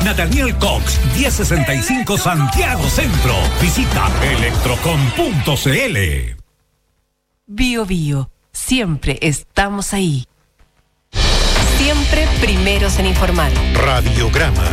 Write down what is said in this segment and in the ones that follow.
Nathaniel Cox, 1065 Santiago Centro. Visita electrocom.cl. Bio Bio, siempre estamos ahí. Siempre primeros en informar. Radiograma.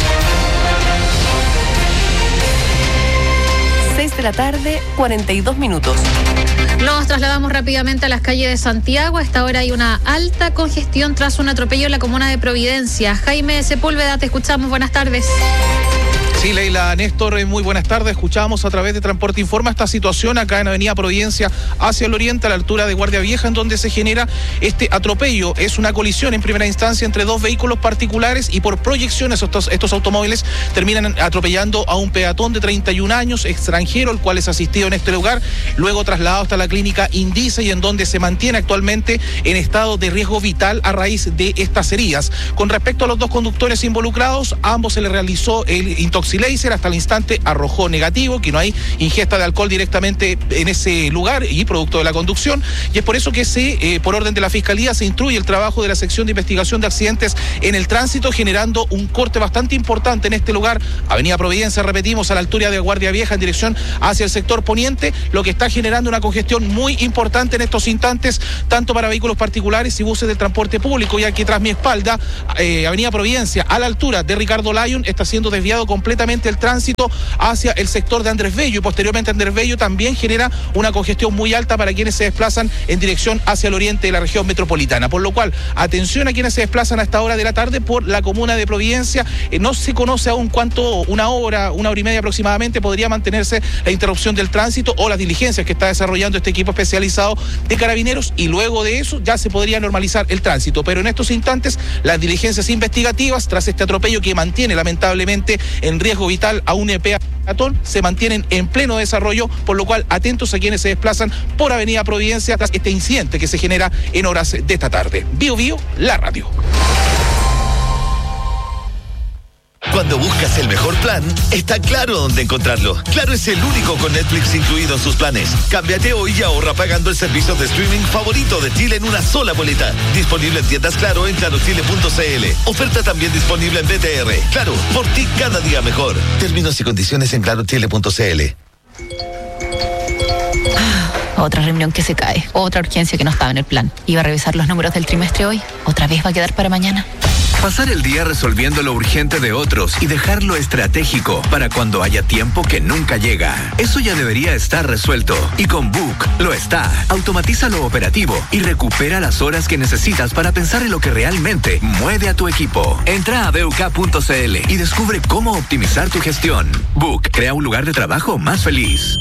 6 de la tarde, 42 minutos. Nos trasladamos rápidamente a las calles de Santiago. A esta hora hay una alta congestión tras un atropello en la comuna de Providencia. Jaime Sepúlveda, te escuchamos. Buenas tardes. Sí, Leila, Néstor, muy buenas tardes. Escuchamos a través de Transporte Informa esta situación acá en Avenida Providencia hacia el oriente, a la altura de Guardia Vieja, en donde se genera este atropello. Es una colisión en primera instancia entre dos vehículos particulares y por proyecciones estos automóviles terminan atropellando a un peatón de 31 años, extranjero, el cual es asistido en este lugar, luego trasladado hasta la clínica Indice y en donde se mantiene actualmente en estado de riesgo vital a raíz de estas heridas. Con respecto a los dos conductores involucrados, a ambos se les realizó el intoxicación. Hasta el instante arrojó negativo, que no hay ingesta de alcohol directamente en ese lugar y producto de la conducción, y es por eso que por orden de la Fiscalía se instruye el trabajo de la sección de investigación de accidentes en el tránsito, generando un corte bastante importante en este lugar, Avenida Providencia, repetimos, a la altura de Guardia Vieja en dirección hacia el sector poniente, lo que está generando una congestión muy importante en estos instantes, tanto para vehículos particulares y buses del transporte público, ya que tras mi espalda, Avenida Providencia, a la altura de Ricardo Lyon, está siendo desviado completamente el tránsito hacia el sector de Andrés Bello, y posteriormente Andrés Bello también genera una congestión muy alta para quienes se desplazan en dirección hacia el oriente de la región metropolitana, por lo cual atención a quienes se desplazan a esta hora de la tarde por la comuna de Providencia. No se conoce aún cuánto, una hora y media aproximadamente podría mantenerse la interrupción del tránsito o las diligencias que está desarrollando este equipo especializado de carabineros, y luego de eso ya se podría normalizar el tránsito, pero en estos instantes las diligencias investigativas tras este atropello que mantiene lamentablemente en riesgo vital a un peatón se mantienen en pleno desarrollo, por lo cual atentos a quienes se desplazan por Avenida Providencia tras este incidente que se genera en horas de esta tarde. Bio Bio, la radio. Cuando buscas el mejor plan, está Claro dónde encontrarlo. Claro es el único con Netflix incluido en sus planes. Cámbiate hoy y ahorra pagando el servicio de streaming favorito de Chile en una sola boleta. Disponible en tiendas Claro en clarochile.cl. Oferta también disponible en BTR. Claro, por ti cada día mejor. Términos y condiciones en clarochile.cl. Otra reunión que se cae, otra urgencia que no estaba en el plan. Iba a revisar los números del trimestre hoy, otra vez va a quedar para mañana. Pasar el día resolviendo lo urgente de otros y dejarlo estratégico para cuando haya tiempo que nunca llega. Eso ya debería estar resuelto. Y con Book lo está. Automatiza lo operativo y recupera las horas que necesitas para pensar en lo que realmente mueve a tu equipo. Entra a BUK.cl y descubre cómo optimizar tu gestión. Book crea un lugar de trabajo más feliz.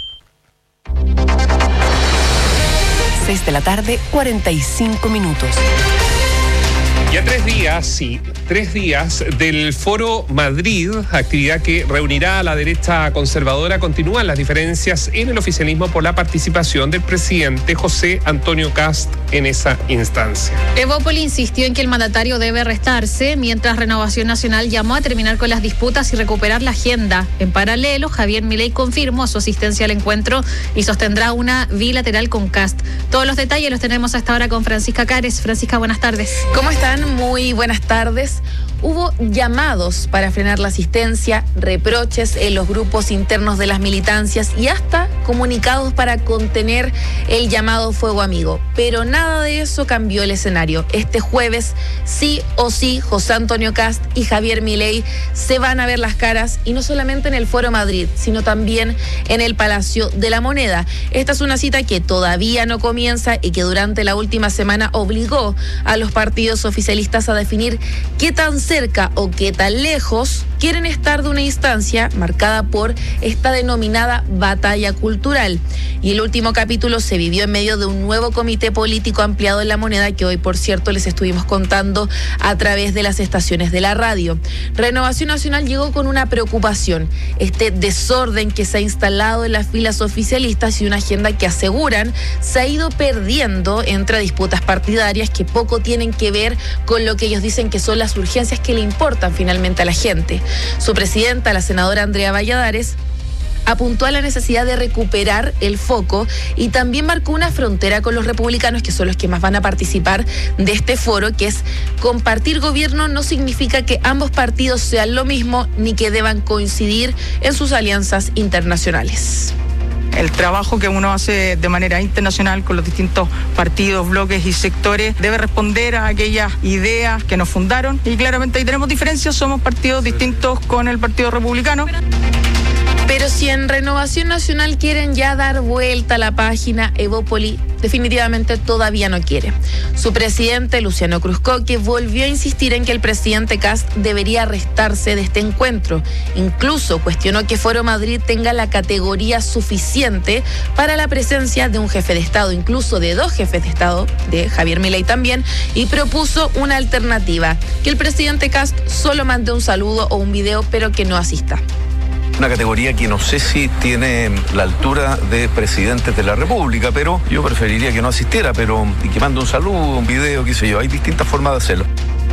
6 de la tarde, 45 minutos. Ya 3 días del Foro Madrid, actividad que reunirá a la derecha conservadora. Continúan las diferencias en el oficialismo por la participación del presidente José Antonio Kast en esa instancia. Evópoli insistió en que el mandatario debe restarse, mientras Renovación Nacional llamó a terminar con las disputas y recuperar la agenda. En paralelo, Javier Milei confirmó su asistencia al encuentro y sostendrá una bilateral con Kast. Todos los detalles los tenemos a esta hora con Francisca Cares. Francisca, buenas tardes. ¿Cómo están? Muy buenas tardes. Hubo llamados para frenar la asistencia, reproches en los grupos internos de las militancias y hasta comunicados para contener el llamado fuego amigo. Pero nada de eso cambió el escenario. Este jueves, sí o sí, José Antonio Kast y Javier Milei se van a ver las caras, y no solamente en el Foro Madrid, sino también en el Palacio de la Moneda. Esta es una cita que todavía no comienza y que durante la última semana obligó a los partidos oficialistas a definir qué tan cerca o qué tan lejos quieren estar de una instancia marcada por esta denominada batalla cultural. Y el último capítulo se vivió en medio de un nuevo comité político ampliado en La Moneda, que hoy, por cierto, les estuvimos contando a través de las estaciones de la radio. Renovación Nacional llegó con una preocupación: este desorden que se ha instalado en las filas oficialistas y una agenda que aseguran se ha ido perdiendo entre disputas partidarias que poco tienen que ver con lo que ellos dicen que son las urgencias que le importan finalmente a la gente. Su presidenta, la senadora Andrea Valladares, apuntó a la necesidad de recuperar el foco y también marcó una frontera con los republicanos, que son los que más van a participar de este foro, que es: compartir gobierno no significa que ambos partidos sean lo mismo ni que deban coincidir en sus alianzas internacionales. El trabajo que uno hace de manera internacional con los distintos partidos, bloques y sectores debe responder a aquellas ideas que nos fundaron, y claramente ahí tenemos diferencias, somos partidos distintos con el Partido Republicano. Pero si en Renovación Nacional quieren ya dar vuelta a la página, Evópoli definitivamente todavía no quiere. Su presidente, Luciano Cruzcoque, volvió a insistir en que el presidente Kast debería restarse de este encuentro. Incluso cuestionó que Foro Madrid tenga la categoría suficiente para la presencia de un jefe de Estado, incluso de dos jefes de Estado, de Javier Milei también, y propuso una alternativa: que el presidente Kast solo mande un saludo o un video, pero que no asista. Una categoría que no sé si tiene la altura de presidentes de la República, pero yo preferiría que no asistiera, y que mande un saludo, un video, qué sé yo. Hay distintas formas de hacerlo.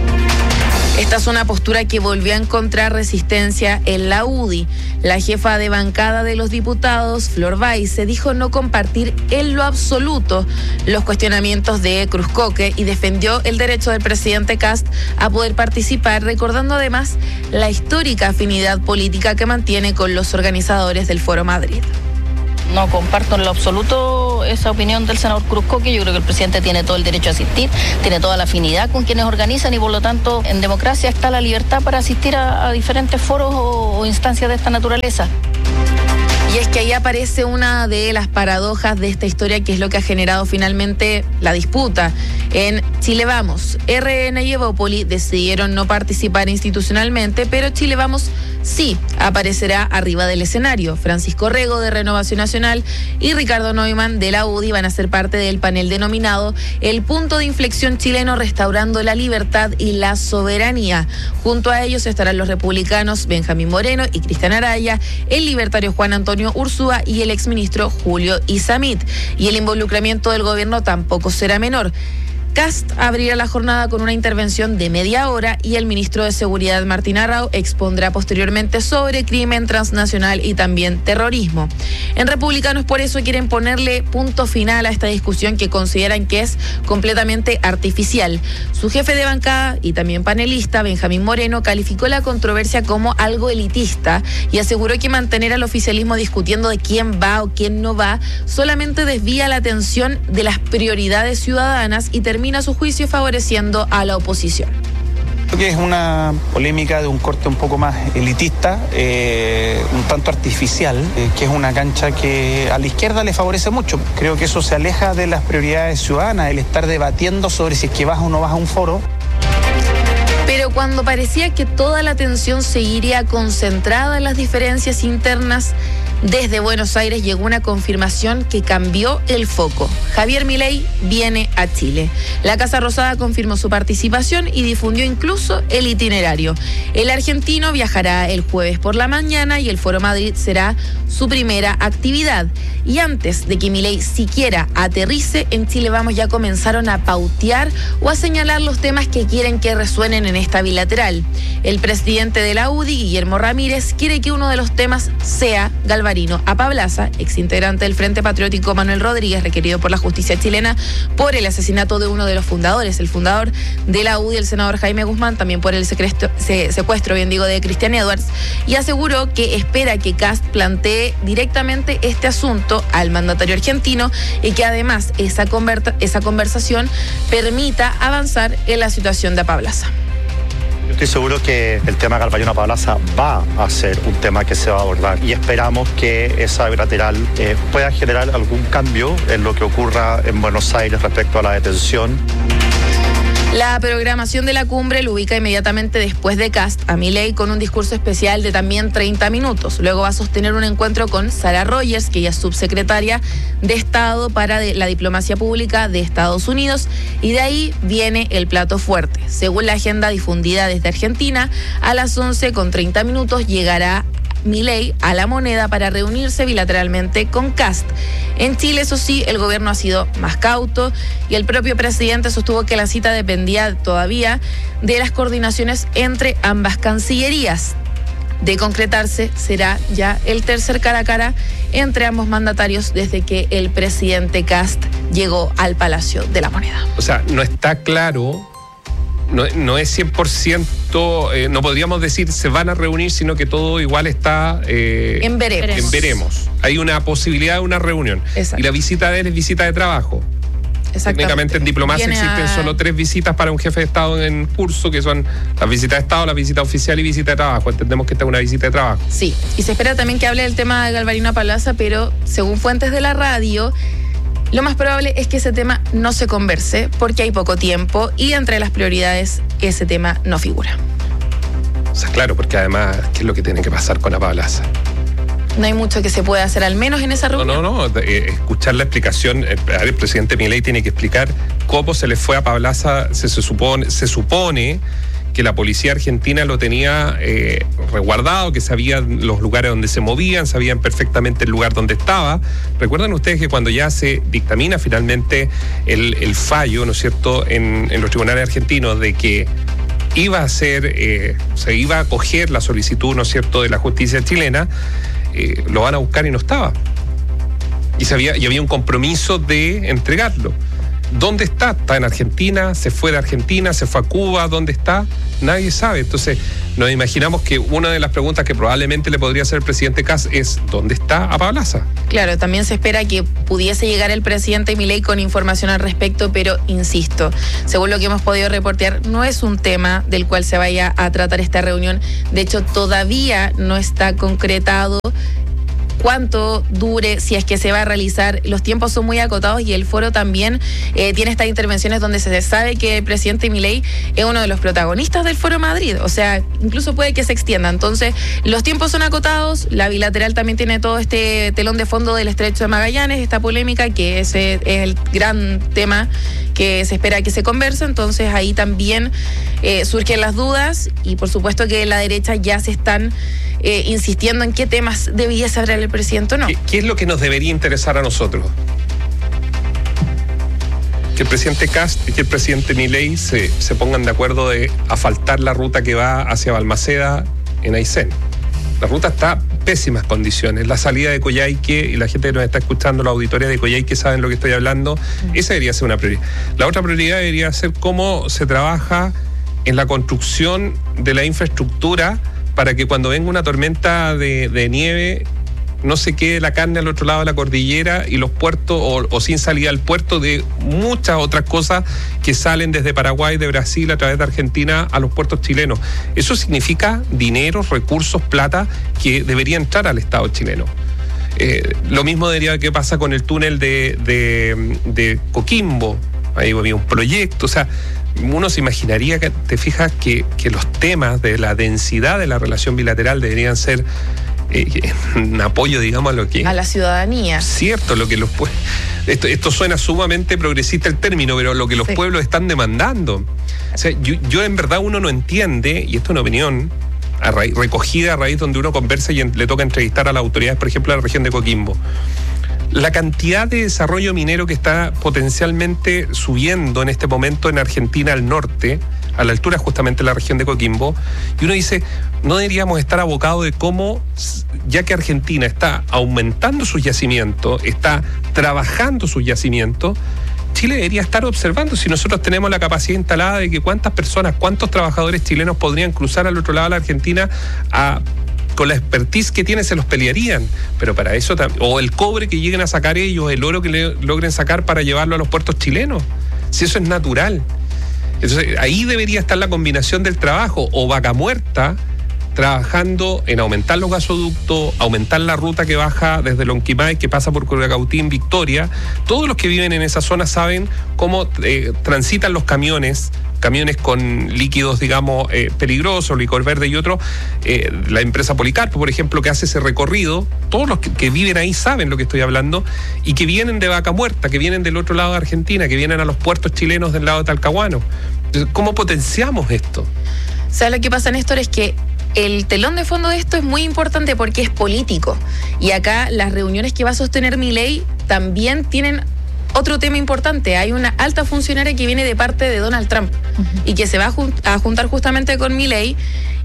Esta es una postura que volvió a encontrar resistencia en la UDI. La jefa de bancada de los diputados, Flor Baise, dijo no compartir en lo absoluto los cuestionamientos de Cruzcoque y defendió el derecho del presidente Kast a poder participar, recordando además la histórica afinidad política que mantiene con los organizadores del Foro Madrid. No comparto en lo absoluto esa opinión del senador Cruzcoque. Yo creo que el presidente tiene todo el derecho a asistir, tiene toda la afinidad con quienes organizan y por lo tanto en democracia está la libertad para asistir a diferentes foros o instancias de esta naturaleza. Y es que ahí aparece una de las paradojas de esta historia, que es lo que ha generado finalmente la disputa. En Chile Vamos, RN y Evópoli decidieron no participar institucionalmente, pero Chile Vamos sí aparecerá arriba del escenario. Francisco Rego, de Renovación Nacional, y Ricardo Neumann, de la UDI, van a ser parte del panel denominado El Punto de Inflexión Chileno, restaurando la libertad y la soberanía. Junto a ellos estarán los republicanos Benjamín Moreno y Cristian Araya, el libertario Juan Antonio Ursúa y el exministro Julio Isamit. Y el involucramiento del gobierno tampoco será menor. Kast abrirá la jornada con una intervención de media hora y el ministro de Seguridad, Martín Arrau, expondrá posteriormente sobre crimen transnacional y también terrorismo. En Republicanos por eso quieren ponerle punto final a esta discusión que consideran que es completamente artificial. Su jefe de bancada y también panelista, Benjamín Moreno, calificó la controversia como algo elitista y aseguró que mantener al oficialismo discutiendo de quién va o quién no va solamente desvía la atención de las prioridades ciudadanas y termina a su juicio favoreciendo a la oposición. Creo que es una polémica de un corte un poco más elitista, un tanto artificial, que es una cancha que a la izquierda le favorece mucho. Creo que eso se aleja de las prioridades ciudadanas, el estar debatiendo sobre si es que vas o no vas a un foro. Pero cuando parecía que toda la atención seguiría concentrada en las diferencias internas, desde Buenos Aires llegó una confirmación que cambió el foco. Javier Milei viene a Chile. La Casa Rosada confirmó su participación y difundió incluso el itinerario. El argentino viajará el jueves por la mañana y el Foro Madrid será su primera actividad. Y antes de que Milei siquiera aterrice, en Chile Vamos ya comenzaron a pautear o a señalar los temas que quieren que resuenen en esta bilateral. El presidente de la UDI, Guillermo Ramírez, quiere que uno de los temas sea Galvarino Apablaza, exintegrante del Frente Patriótico Manuel Rodríguez, requerido por la justicia chilena por el asesinato de uno de los fundadores, el fundador de la UDI, el senador Jaime Guzmán, también por el secuestro, de Cristian Edwards, y aseguró que espera que Kast plantee directamente este asunto al mandatario argentino y que además esa conversación permita avanzar en la situación de Apablaza. Yo estoy seguro que el tema Galvarino Apablaza va a ser un tema que se va a abordar y esperamos que esa bilateral pueda generar algún cambio en lo que ocurra en Buenos Aires respecto a la detención. La programación de la cumbre lo ubica inmediatamente después de Kast a Milei con un discurso especial de también 30 minutos. Luego va a sostener un encuentro con Sarah Rogers, que ella es subsecretaria de Estado para la Diplomacia Pública de Estados Unidos, y de ahí viene el plato fuerte. Según la agenda difundida desde Argentina, a las 11:30 llegará Milei a La Moneda para reunirse bilateralmente con Kast. En Chile, eso sí, el gobierno ha sido más cauto y el propio presidente sostuvo que la cita dependía todavía de las coordinaciones entre ambas cancillerías. de concretarse, será ya el tercer cara a cara entre ambos mandatarios desde que el presidente Kast llegó al Palacio de la Moneda. O sea, no está claro, no es 100%, no podríamos decir se van a reunir, sino que todo igual está en veremos. Hay una posibilidad de una reunión. Exacto. Y la visita de él es visita de trabajo. Técnicamente en diplomacia existen solo 3 visitas para un jefe de Estado en curso, que son las visitas de Estado, la visita oficial y visita de trabajo. Entendemos que esta es una visita de trabajo. Sí, y se espera también que hable del tema de Galvarino Palaza, pero según fuentes de la radio, lo más probable es que ese tema no se converse porque hay poco tiempo y entre las prioridades ese tema no figura. O sea, claro, porque además, ¿qué es lo que tiene que pasar con la Palaza? No hay mucho que se pueda hacer, al menos en esa reunión. No, escuchar la explicación, el presidente Milei tiene que explicar cómo se le fue a Pablaza. Se supone que la policía argentina lo tenía resguardado, que sabían los lugares donde se movían, sabían perfectamente el lugar donde estaba. Recuerdan ustedes que cuando ya se dictamina finalmente el fallo, ¿no es cierto?, en los tribunales argentinos de que iba a ser, se iba a acoger la solicitud, ¿no es cierto?, de la justicia chilena, lo van a buscar y no estaba. Y había un compromiso de entregarlo. ¿Dónde está? ¿Está en Argentina? ¿Se fue de Argentina? ¿Se fue a Cuba? ¿Dónde está? Nadie sabe. Entonces, nos imaginamos que una de las preguntas que probablemente le podría hacer el presidente Kast es ¿dónde está a Pablaza? Claro, también se espera que pudiese llegar el presidente Milei con información al respecto, pero insisto, según lo que hemos podido reportear, no es un tema del cual se vaya a tratar esta reunión. De hecho, todavía no está concretado cuánto dure, si es que se va a realizar. Los tiempos son muy acotados y el foro también tiene estas intervenciones donde se sabe que el presidente Milei es uno de los protagonistas del Foro Madrid, o sea, incluso puede que se extienda. Entonces, los tiempos son acotados, la bilateral también tiene todo este telón de fondo del Estrecho de Magallanes, esta polémica, que ese es el gran tema que se espera que se converse. Entonces ahí también surgen las dudas y por supuesto que la derecha ya se están insistiendo en qué temas debiese hablar el presidente o no. ¿Qué es lo que nos debería interesar a nosotros? Que el presidente Kast y que el presidente Milei se pongan de acuerdo de asfaltar la ruta que va hacia Balmaceda en Aysén. La ruta está en pésimas condiciones. La salida de Coyhaique, y la gente que nos está escuchando, la auditoría de Coyhaique saben lo que estoy hablando, esa debería ser una prioridad. La otra prioridad debería ser cómo se trabaja en la construcción de la infraestructura para que cuando venga una tormenta de nieve no se quede la carne al otro lado de la cordillera y los puertos, o sin salida al puerto de muchas otras cosas que salen desde Paraguay, de Brasil, a través de Argentina a los puertos chilenos. Eso significa dinero, recursos, plata que debería entrar al Estado chileno. Lo mismo debería que pasa con el túnel de Coquimbo. Ahí había un proyecto, o sea, uno se imaginaría que, te fijas, que los temas de la densidad de la relación bilateral deberían ser un apoyo, digamos, a la ciudadanía. Cierto, lo que esto suena sumamente progresista el término, pero lo que los pueblos están demandando. O sea, yo en verdad uno no entiende, y esto es una opinión recogida a raíz donde uno conversa y le toca entrevistar a las autoridades, por ejemplo, de la región de Coquimbo. La cantidad de desarrollo minero que está potencialmente subiendo en este momento en Argentina al norte, a la altura justamente de la región de Coquimbo, y uno dice, no deberíamos estar abocados de cómo, ya que Argentina está aumentando sus yacimientos, está trabajando sus yacimientos, Chile debería estar observando si nosotros tenemos la capacidad instalada de que cuántas personas, cuántos trabajadores chilenos podrían cruzar al otro lado de la Argentina con la expertise que tienen, se los pelearían, pero para eso o el cobre que lleguen a sacar ellos, el oro que logren sacar para llevarlo a los puertos chilenos, si eso es natural. Entonces ahí debería estar la combinación del trabajo, o Vaca Muerta trabajando en aumentar los gasoductos, aumentar la ruta que baja desde Lonquimay, que pasa por Curacautín, Victoria. Todos los que viven en esa zona saben cómo transitan los camiones con líquidos, digamos, peligrosos, licor verde y otros. La empresa Policarpo, por ejemplo, que hace ese recorrido, todos los que viven ahí saben lo que estoy hablando, y que vienen de Vaca Muerta, que vienen del otro lado de Argentina, que vienen a los puertos chilenos del lado de Talcahuano. Entonces, ¿cómo potenciamos esto? O sea, lo que pasa, Néstor, es que el telón de fondo de esto es muy importante porque es político. Y acá las reuniones que va a sostener Milei también tienen otro tema importante. Hay una alta funcionaria que viene de parte de Donald Trump y que se va a juntar justamente con Milei,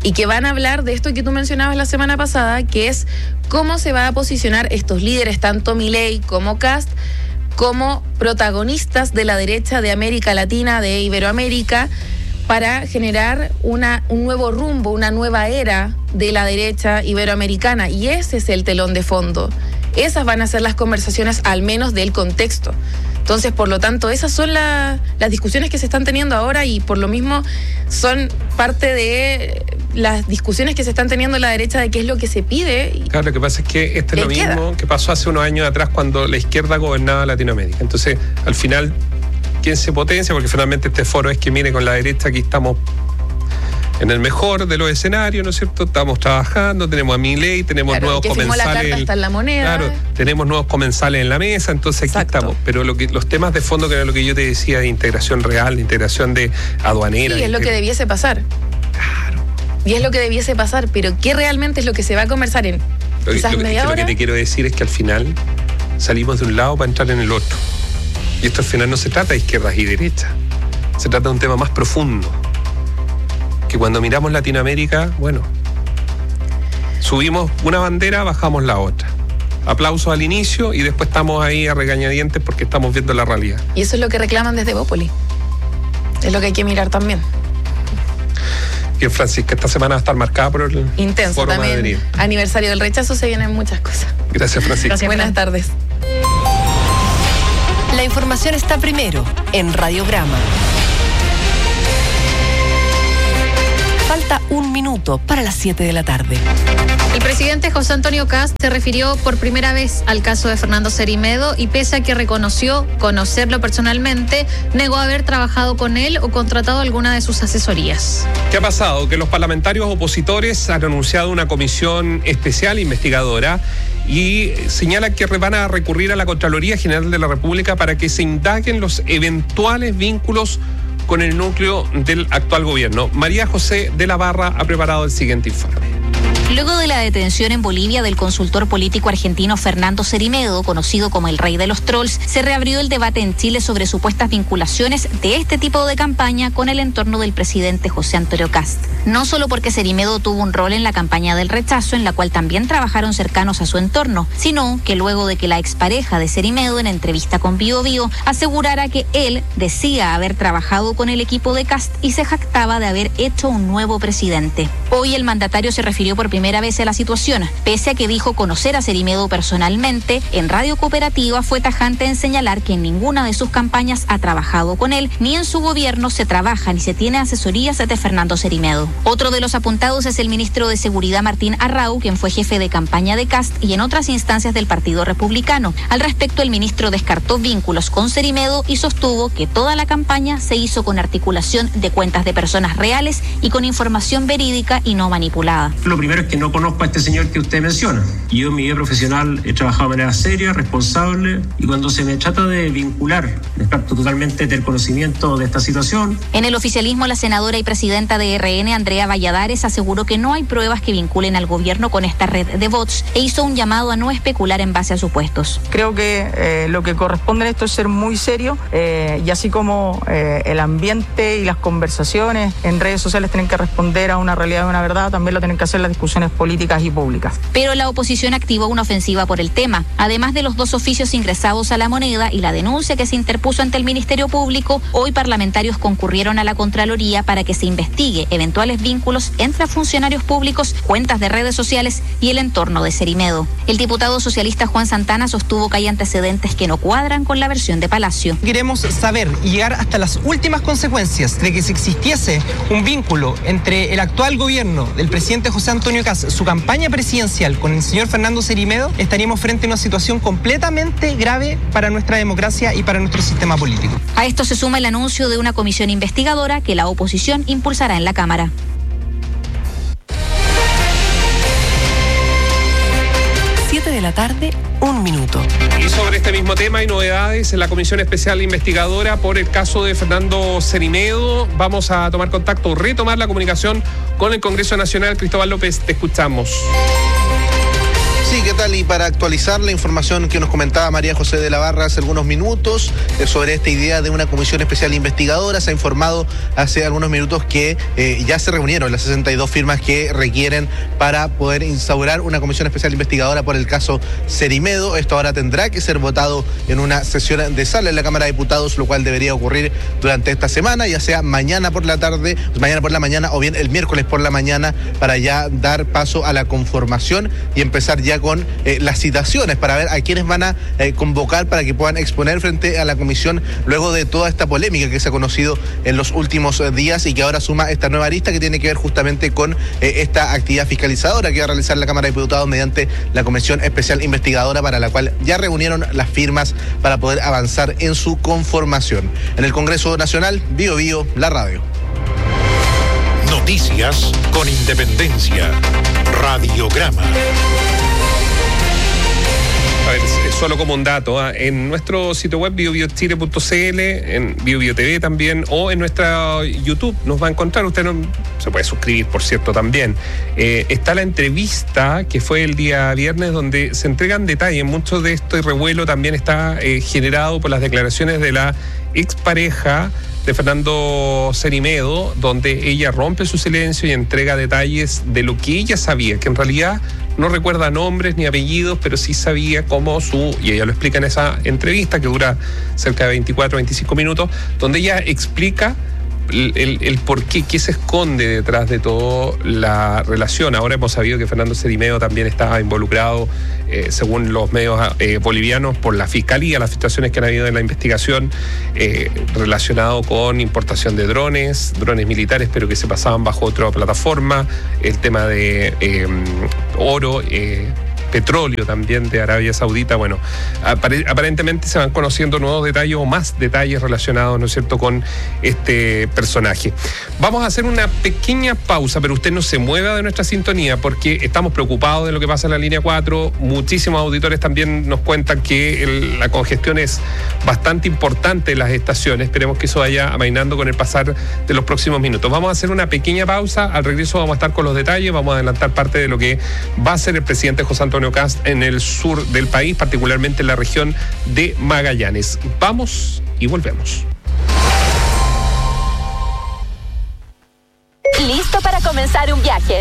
y que van a hablar de esto que tú mencionabas la semana pasada, que es cómo se va a posicionar estos líderes, tanto Milei como Kast, como protagonistas de la derecha de América Latina, de Iberoamérica, para generar un nuevo rumbo, una nueva era de la derecha iberoamericana. Y ese es el telón de fondo. Esas van a ser las conversaciones, al menos del contexto. Entonces, por lo tanto, esas son las discusiones que se están teniendo ahora, y por lo mismo son parte de las discusiones que se están teniendo en la derecha de qué es lo que se pide. Claro, lo que pasa es que es lo mismo que pasó hace unos años atrás cuando la izquierda gobernaba Latinoamérica. Entonces, al final, ¿quién se potencia? Porque finalmente este foro es que, mire, con la derecha aquí estamos en el mejor de los escenarios, ¿no es cierto? Estamos trabajando, tenemos a Milei, tenemos nuevos comensales. La carta está en la moneda. Claro, tenemos nuevos comensales en la mesa, entonces aquí estamos. Pero los temas de fondo, que era lo que yo te decía, de integración real, de integración de aduanera. Sí, es lo que debiese pasar. Claro. Y es lo que debiese pasar, pero ¿qué realmente es lo que se va a conversar en quizás media hora? Lo que te quiero decir es que al final salimos de un lado para entrar en el otro. Y esto al final no se trata de izquierdas y derechas. Se trata de un tema más profundo. Que cuando miramos Latinoamérica, bueno, subimos una bandera, bajamos la otra. Aplausos al inicio y después estamos ahí a regañadientes porque estamos viendo la realidad. Y eso es lo que reclaman desde Bópoli. Es lo que hay que mirar también. Y Francisca, esta semana va a estar marcada por el intenso Foro también. Madrid. Aniversario del rechazo, se vienen muchas cosas. Gracias, Francisca. Gracias, buenas tardes. La información está primero en Radiograma. Falta 1 minuto para las 7 de la tarde. El presidente José Antonio Kast se refirió por primera vez al caso de Fernando Cerimedo y, pese a que reconoció conocerlo personalmente, negó haber trabajado con él o contratado alguna de sus asesorías. ¿Qué ha pasado? Que los parlamentarios opositores han anunciado una comisión especial investigadora y señalan que van a recurrir a la Contraloría General de la República para que se indaguen los eventuales vínculos con el núcleo del actual gobierno. María José de la Barra ha preparado el siguiente informe. Luego de la detención en Bolivia del consultor político argentino Fernando Cerimedo, conocido como el rey de los trolls, se reabrió el debate en Chile sobre supuestas vinculaciones de este tipo de campaña con el entorno del presidente José Antonio Kast. No solo porque Cerimedo tuvo un rol en la campaña del rechazo, en la cual también trabajaron cercanos a su entorno, sino que luego de que la expareja de Cerimedo, en entrevista con Bio Bio, asegurara que él decía haber trabajado con el equipo de Kast y se jactaba de haber hecho un nuevo presidente. Hoy el mandatario se refirió por primera vez a la situación. Pese a que dijo conocer a Cerimedo personalmente, en Radio Cooperativa fue tajante en señalar que en ninguna de sus campañas ha trabajado con él, ni en su gobierno se trabaja ni se tiene asesorías de Fernando Cerimedo. Otro de los apuntados es el ministro de Seguridad Martín Arrau, quien fue jefe de campaña de Kast y en otras instancias del Partido Republicano. Al respecto, el ministro descartó vínculos con Cerimedo y sostuvo que toda la campaña se hizo con articulación de cuentas de personas reales y con información verídica y no manipulada. Lo primero es que no conozco a este señor que usted menciona. Yo en mi vida profesional he trabajado de manera seria, responsable, y cuando se me trata de vincular, descarto totalmente del conocimiento de esta situación. En el oficialismo, la senadora y presidenta de RN, Andrea Valladares, aseguró que no hay pruebas que vinculen al gobierno con esta red de bots e hizo un llamado a no especular en base a supuestos. Creo que lo que corresponde en esto es ser muy serio, y así como el ambiente y las conversaciones en redes sociales tienen que responder a una realidad y una verdad, también lo tienen que hacer las discusiones políticas y públicas. Pero la oposición activó una ofensiva por el tema. Además de los 2 oficios ingresados a La Moneda y la denuncia que se interpuso ante el Ministerio Público, hoy parlamentarios concurrieron a la Contraloría para que se investigue eventuales vínculos entre funcionarios públicos, cuentas de redes sociales y el entorno de Cerimedo. El diputado socialista Juan Santana sostuvo que hay antecedentes que no cuadran con la versión de Palacio. Queremos saber y llegar hasta las últimas consecuencias de que si existiese un vínculo entre el actual gobierno del presidente José Antonio Kast, su campaña presidencial, con el señor Fernando Cerimedo, estaríamos frente a una situación completamente grave para nuestra democracia y para nuestro sistema político. A esto se suma el anuncio de una comisión investigadora que la oposición impulsará en la Cámara. De la tarde, 1 minuto. Y sobre este mismo tema hay novedades en la Comisión Especial Investigadora por el caso de Fernando Cerimedo. Vamos a tomar contacto, retomar la comunicación con el Congreso Nacional. Cristóbal López, te escuchamos. Sí, ¿qué tal? Y para actualizar la información que nos comentaba María José de la Barra hace algunos minutos sobre esta idea de una comisión especial investigadora, se ha informado hace algunos minutos que ya se reunieron las 62 firmas que requieren para poder instaurar una comisión especial investigadora por el caso Cerimedo. Esto ahora tendrá que ser votado en una sesión de sala en la Cámara de Diputados, lo cual debería ocurrir durante esta semana, ya sea mañana por la tarde, mañana por la mañana o bien el miércoles por la mañana, para ya dar paso a la conformación y empezar ya con las citaciones para ver a quiénes van a convocar para que puedan exponer frente a la comisión luego de toda esta polémica que se ha conocido en los últimos días y que ahora suma esta nueva arista que tiene que ver justamente con esta actividad fiscalizadora que va a realizar la Cámara de Diputados mediante la comisión especial investigadora, para la cual ya reunieron las firmas para poder avanzar en su conformación. En el Congreso Nacional, Bio Bio, la radio. Noticias con independencia. Radiograma. A ver, solo como un dato, en nuestro sitio web biobiochile.cl, en BioBioTV también, o en nuestra YouTube nos va a encontrar. Usted se puede suscribir, por cierto, también. Está la entrevista que fue el día viernes, donde se entregan detalles. Mucho de este revuelo también está generado por las declaraciones de la expareja de Fernando Cerimedo, donde ella rompe su silencio y entrega detalles de lo que ella sabía, que en realidad no recuerda nombres ni apellidos, pero sí sabía cómo y ella lo explica en esa entrevista que dura cerca de 24, 25 minutos, donde ella explica el por qué se esconde detrás de toda la relación. Ahora hemos sabido que Fernando Cerimedo también estaba involucrado, según los medios bolivianos, por la Fiscalía, las situaciones que han habido en la investigación relacionado con importación de drones militares, pero que se pasaban bajo otra plataforma, el tema de oro, petróleo también de Arabia Saudita. Bueno, aparentemente se van conociendo nuevos detalles o más detalles relacionados, ¿no es cierto?, con este personaje. Vamos a hacer una pequeña pausa, pero usted no se mueva de nuestra sintonía porque estamos preocupados de lo que pasa en la línea 4. Muchísimos auditores también nos cuentan que la congestión es bastante importante en las estaciones. Esperemos que eso vaya amainando con el pasar de los próximos minutos. Vamos a hacer una pequeña pausa. Al regreso vamos a estar con los detalles. Vamos a adelantar parte de lo que va a ser el presidente José Antonio Kast en el sur del país, particularmente en la región de Magallanes. Vamos y volvemos. ¿Listo para comenzar un viaje?